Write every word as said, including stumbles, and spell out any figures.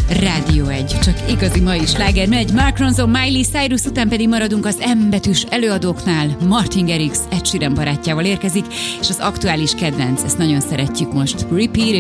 Rádió egy, csak igazi mai sláger megy. Mark Ronson, Miley Cyrus, után pedig maradunk az M betűs előadóknál. Martin Garrix Ed Sheeran barátjával érkezik, és az aktuális kedvenc, ezt nagyon szeretjük most. Repeat.